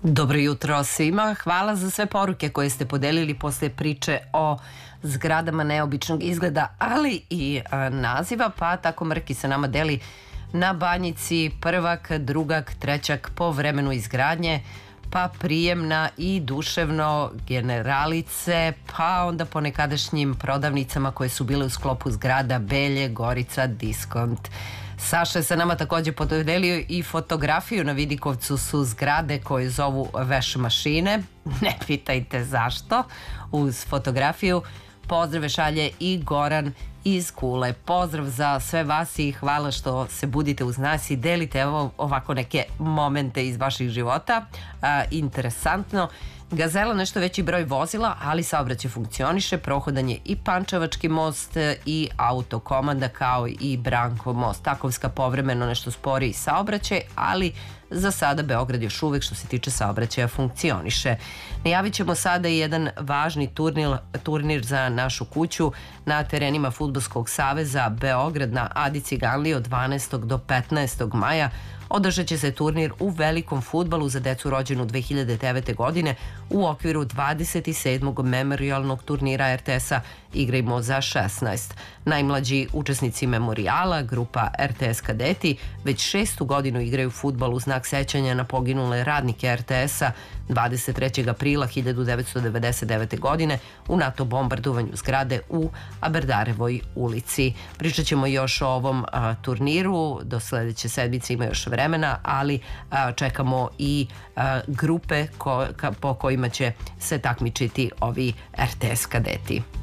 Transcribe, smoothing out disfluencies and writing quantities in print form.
Dobro jutro svima. Hvala za sve poruke koje ste podelili posle priče o zgradama neobičnog izgleda, ali i naziva, pa tako Mrki se nama deli na Banjici prvak, drugak, trećak po vremenu izgradnje, pa Prijemna i Duševno, Generalice, pa onda po nekadašnjim prodavnicama koje su bile u sklopu zgrada Belje, Gorica, Diskont. Saša je sa nama takođe podelio i fotografiju. Na Vidikovcu su zgrade koje zovu veš mašine. Ne pitajte zašto. Uz fotografiju pozdrave šalje i Goran iz Kule. Pozdrav za sve vas i hvala što se budite uz nas i delite evo ovako neke momente iz vaših života. Interesantno. Gazela nešto veći broj vozila, ali saobraćaj funkcioniše, prohodan je i Pančevački most i Autokomanda kao i Brankov most. Takovska povremeno nešto sporiji saobraćaj, ali za sada Beograd još uvek što se tiče saobraćaja funkcioniše. Najavit ćemo sada i jedan važni turnir za našu kuću na terenima Fudbalskog saveza Beograd na Adi Ciganliji od 12. do 15. maja. Održat će se turnir u velikom fudbalu za decu rođenu 2009. godine u okviru 27. memorijalnog turnira RTS-a Igrajmo za 16. Najmlađi učesnici memorijala, grupa RTS Kadeti, već 6. godinu igraju fudbal u znak sećanja na poginule radnike RTS-a 23. aprila 1999. godine u NATO bombardovanju zgrade u Aberdarevoj ulici. Pričat ćemo još o ovom turniru, do sledeće sedmice ima još vremena, ali čekamo i grupe po kojima će se takmičiti ovi RTS Kadeti.